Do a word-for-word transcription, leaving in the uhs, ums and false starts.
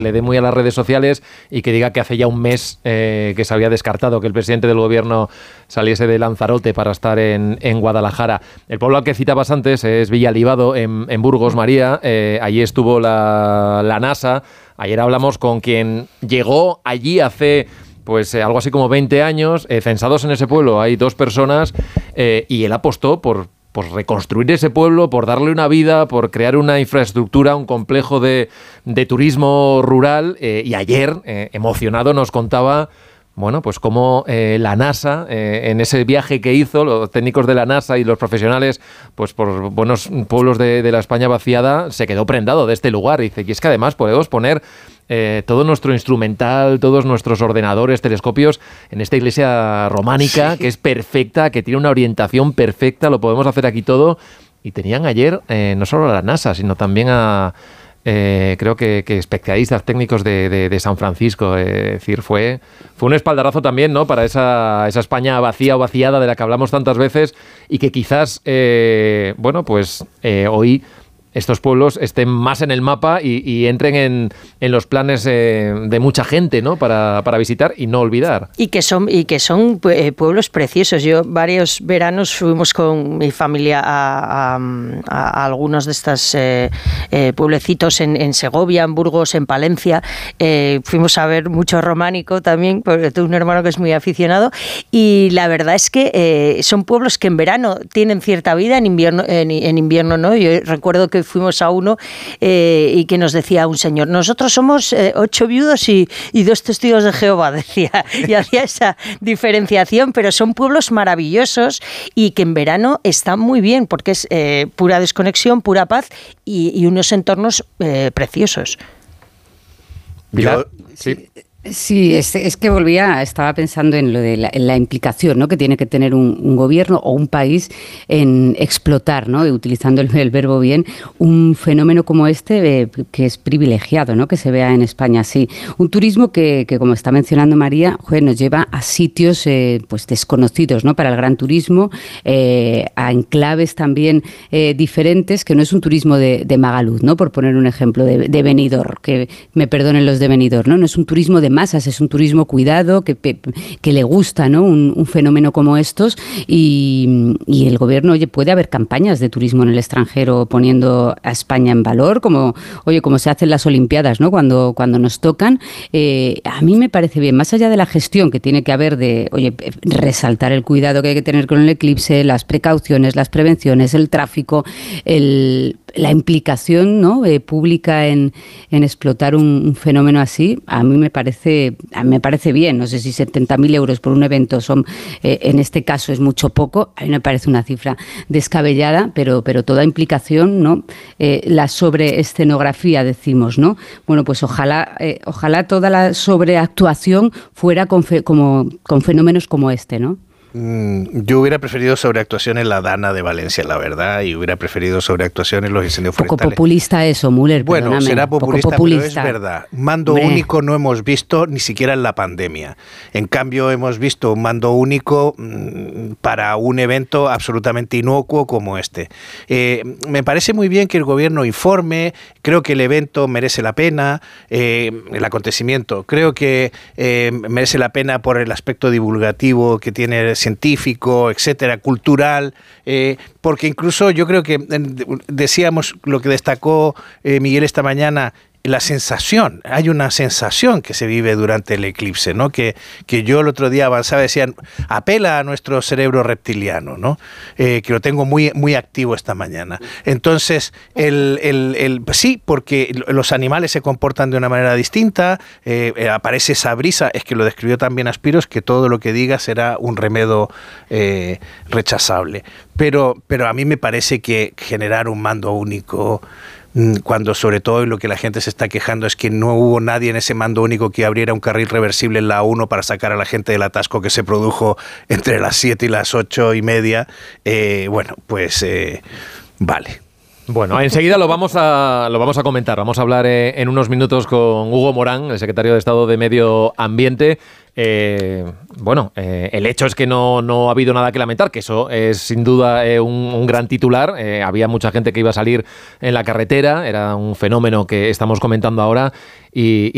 le dé muy a las redes sociales y que diga que hace ya un mes eh, que se había descartado que el presidente del gobierno saliese de Lanzarote para estar en, en Guadalajara. El pueblo al que citabas antes es Villalibado, en, en Burgos, María. Eh, allí estuvo la, la NASA. Ayer hablamos con quien llegó allí hace pues eh, algo así como veinte años. Eh, censados en ese pueblo hay dos personas eh, y él apostó por por reconstruir ese pueblo, por darle una vida, por crear una infraestructura, un complejo de, de turismo rural. Eh, y ayer, eh, emocionado, nos contaba, bueno, pues cómo eh, la NASA, eh, en ese viaje que hizo, los técnicos de la NASA y los profesionales, pues por buenos pueblos de, de la España vaciada, se quedó prendado de este lugar. Y dice, y es que además podemos poner Eh, todo nuestro instrumental, todos nuestros ordenadores, telescopios en esta iglesia románica, sí, que es perfecta, que tiene una orientación perfecta, lo podemos hacer aquí todo. Y tenían ayer eh, no solo a la NASA, sino también a, eh, creo que, que especialistas técnicos de, de, de San Francisco. Eh, es decir, fue, fue un espaldarazo también, ¿no?, para esa, esa España vacía o vaciada de la que hablamos tantas veces y que quizás, eh, bueno, pues eh, hoy estos pueblos estén más en el mapa y, y entren en, en los planes eh, de mucha gente, ¿no?, para, para visitar y no olvidar. Y que son y que son eh, pueblos preciosos. Yo varios veranos fuimos con mi familia a, a, a algunos de estos eh, eh, pueblecitos en, en Segovia, en Burgos, en Palencia. Eh, fuimos a ver mucho románico también, porque tengo un hermano que es muy aficionado. Y la verdad es que eh, son pueblos que en verano tienen cierta vida, en invierno, en, en invierno no. Yo recuerdo que fuimos a uno eh, y que nos decía un señor, nosotros somos eh, ocho viudos y, y dos testigos de Jehová, decía, y hacía esa diferenciación, pero son pueblos maravillosos y que en verano están muy bien, porque es eh, pura desconexión, pura paz y, y unos entornos eh, preciosos. Yo, sí. Sí, es, es que volvía, estaba pensando en lo de la, en la implicación, ¿no?, que tiene que tener un, un gobierno o un país en explotar, ¿no?, y utilizando el, el verbo bien, un fenómeno como este eh, que es privilegiado, ¿no?, que se vea en España así. Un turismo que, que como está mencionando María, joder, nos lleva a sitios eh, pues desconocidos, ¿no?, para el gran turismo, eh, a enclaves también eh, diferentes, que no es un turismo de, de Magaluz, ¿no?, por poner un ejemplo, de, de Benidorm, que me perdonen los de Benidorm, ¿no?, no es un turismo de masas, es un turismo cuidado, que, que le gusta, ¿no?, un, un fenómeno como estos y, y el gobierno, oye, puede haber campañas de turismo en el extranjero poniendo a España en valor, como, oye, como se hacen las Olimpiadas, ¿no?, cuando, cuando nos tocan. Eh, a mí me parece bien, más allá de la gestión que tiene que haber de, oye, resaltar el cuidado que hay que tener con el eclipse, las precauciones, las prevenciones, el tráfico, el la implicación, ¿no?, eh, pública en, en explotar un, un fenómeno así, a mí me parece, a mí me parece bien. No sé si setenta mil euros por un evento son, eh, en este caso es mucho poco, a mí me parece una cifra descabellada, pero, pero toda implicación, ¿no?, eh, la sobreescenografía, decimos, ¿no? Bueno, pues ojalá, eh, ojalá toda la sobreactuación fuera con, fe, como, con fenómenos como este, ¿no? Yo hubiera preferido sobreactuación en la Dana de Valencia, la verdad, y hubiera preferido sobreactuación en los incendios forestales. Poco populista eso, Müller, Bueno, perdóname. será populista, Poco populista, pero es verdad. Mando Hombre. único no hemos visto ni siquiera en la pandemia. En cambio, hemos visto un mando único mmm, para un evento absolutamente inocuo como este. Eh, me parece muy bien que el gobierno informe, creo que el evento merece la pena, eh, el acontecimiento, creo que eh, merece la pena por el aspecto divulgativo que tiene, científico, etcétera, cultural, eh, porque incluso yo creo que eh, decíamos lo que destacó eh, Miguel esta mañana, la sensación, hay una sensación que se vive durante el eclipse, ¿no? Que, que yo el otro día avanzaba, decían, apela a nuestro cerebro reptiliano, ¿no? Eh, que lo tengo muy, muy activo esta mañana. Entonces, el, el, el, sí, porque los animales se comportan de una manera distinta, eh, aparece esa brisa, es que lo describió también Aspiros, que todo lo que diga será un remedio eh, rechazable. Pero, pero a mí me parece que generar un mando único, cuando sobre todo lo que la gente se está quejando es que no hubo nadie en ese mando único que abriera un carril reversible en la A uno para sacar a la gente del atasco que se produjo entre las siete y las ocho y media, eh, bueno, pues eh, vale. Bueno, enseguida lo vamos a lo vamos a comentar. Vamos a hablar eh, en unos minutos con Hugo Morán, el secretario de Estado de Medio Ambiente. Eh, bueno, eh, el hecho es que no, no ha habido nada que lamentar, que eso es sin duda eh, un, un gran titular. Eh, había mucha gente que iba a salir en la carretera, era un fenómeno que estamos comentando ahora y, y